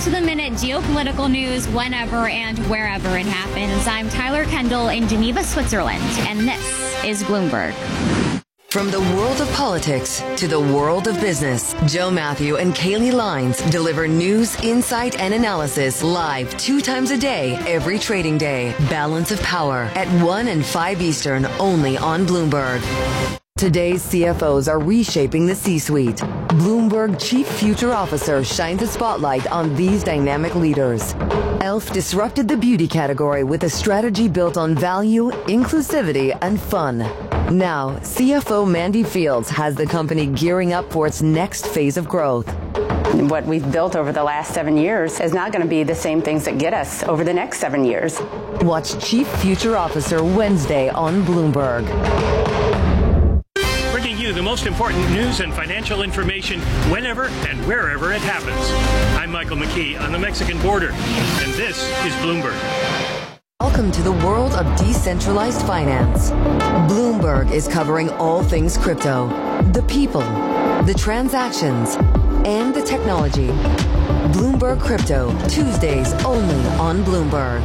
up-to-the-minute geopolitical news whenever and wherever it happens. I'm Tyler Kendall in Geneva, Switzerland, and this is Bloomberg. From the world of politics to the world of business, Joe Matthew and Kaylee Lines deliver news, insight, and analysis live 2 times a day, every trading day. Balance of Power at 1 and 5 Eastern, only on Bloomberg. Today's CFOs are reshaping the C-suite. Bloomberg Chief Future Officer shines a spotlight on these dynamic leaders. Elf disrupted the beauty category with a strategy built on value, inclusivity, and fun. Now, CFO Mandy Fields has the company gearing up for its next phase of growth. What we've built over the last 7 years is not going to be the same things that get us over the next 7 years. Watch Chief Future Officer Wednesday on Bloomberg. Bringing you the most important news and financial information whenever and wherever it happens. I'm Michael McKee on the Mexican border, and this is Bloomberg. Welcome to the world of decentralized finance. Bloomberg is covering all things crypto, the people, the transactions, and the technology. Bloomberg Crypto, Tuesdays only on Bloomberg.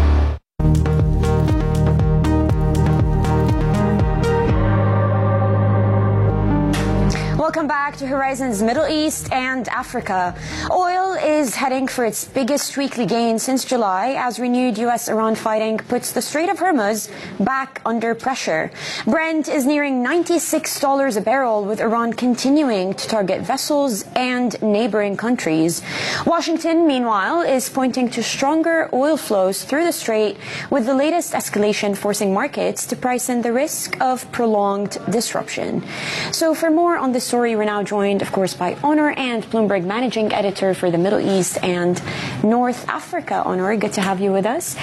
Welcome back to Horizon's Middle East and Africa. Oil is heading for its biggest weekly gain since July as renewed U.S.-Iran fighting puts the Strait of Hormuz back under pressure. Brent is nearing $96 a barrel, with Iran continuing to target vessels and neighboring countries. Washington, meanwhile, is pointing to stronger oil flows through the strait, with the latest escalation forcing markets to price in the risk of prolonged disruption. So for more on this story, we're now joined, of course, by Onur Ant, Bloomberg Managing Editor for the Middle East and North Africa. Onur, good to have you with us.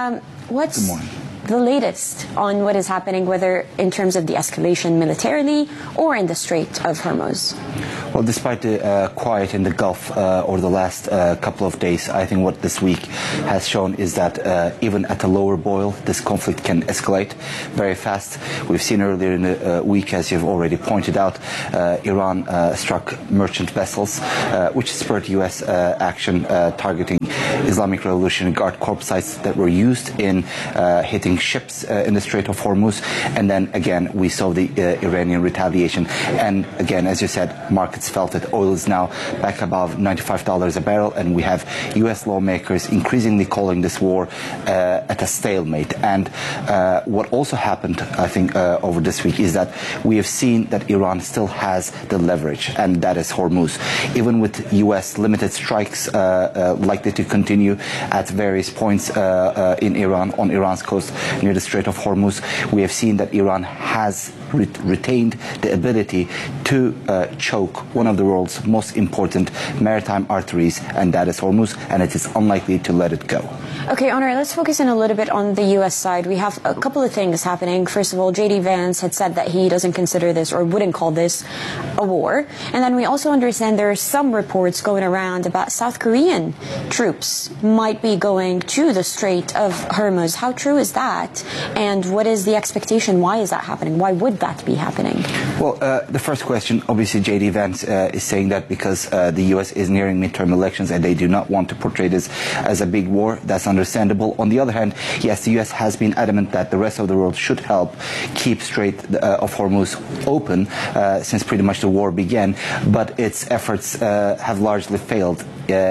What's the latest on what is happening, whether in terms of the escalation militarily or in the Strait of Hormuz? Well, despite the quiet in the Gulf over the last couple of days, I think what this week has shown is that even at a lower boil, this conflict can escalate very fast. We've seen earlier in the week, as you've already pointed out, Iran struck merchant vessels, which spurred U.S. action targeting Islamic Revolutionary Guard Corps sites that were used in hitting ships in the Strait of Hormuz. And then again, we saw the Iranian retaliation. And again, as you said, markets felt it. Oil is now back above $95 a barrel, and we have U.S. lawmakers increasingly calling this war at a stalemate. And what also happened, I think, over this week is that we have seen that Iran still has the leverage, and that is Hormuz. Even with U.S. limited strikes likely to continue at various points in Iran, on Iran's coast near the Strait of Hormuz, we have seen that Iran has retained the ability to choke one of the world's most important maritime arteries, and that is Hormuz, and it is unlikely to let it go. Okay, Onur, let's focus in a little bit on the U.S. side. We have a couple of things happening. First of all, J.D. Vance had said that he doesn't consider this, or wouldn't call this, a war. And then we also understand there are some reports going around about South Korean troops might be going to the Strait of Hormuz. How true is that? And what is the expectation? Why is that happening? Why would that be happening? Well, the first question, obviously, J.D. Vance is saying that because the U.S. is nearing midterm elections and they do not want to portray this as a big war. That's understandable. On the other hand, yes, the U.S. has been adamant that the rest of the world should help keep Strait of Hormuz open since pretty much the war began, but its efforts have largely failed,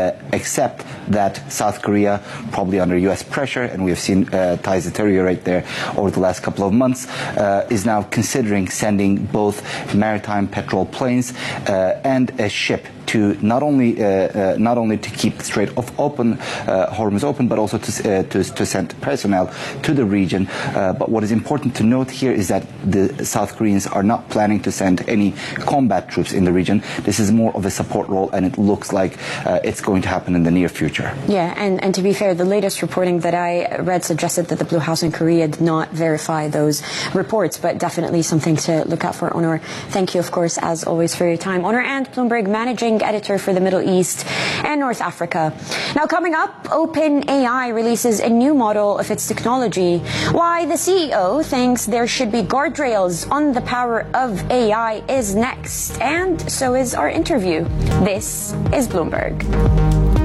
except that South Korea, probably under U.S. pressure, and we have seen ties deteriorate there over the last couple of months, is now considering sending both maritime patrol planes and a ship to not only to keep the Strait of Hormuz open, but also to send personnel to the region. But what is important to note here is that the South Koreans are not planning to send any combat troops in the region. This is more of a support role, and it looks like it's going to happen in the near future. Yeah, and to be fair, the latest reporting that I read suggested that the Blue House in Korea did not verify those reports, but definitely something to look out for. Onur, thank you, of course, as always, for your time. Onur Ant, Bloomberg Managing Editor for the Middle East and North Africa. Now, coming up, OpenAI releases a new model of its technology. Why the CEO thinks there should be guardrails on the power of AI is next, and so is our interview. This is Bloomberg.